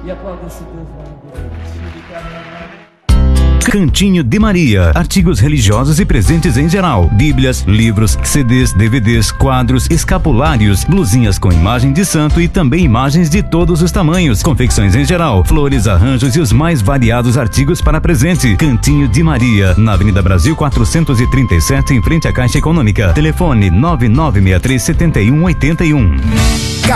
E aplauda esse povo maravilhoso. Cantinho de Maria, artigos religiosos e presentes em geral, bíblias, livros, CDs, DVDs, quadros, escapulários, blusinhas com imagem de santo e também imagens de todos os tamanhos, confecções em geral, flores, arranjos e os mais variados artigos para presente. Cantinho de Maria, na Avenida Brasil 437, em frente à Caixa Econômica. Telefone 9963 7181.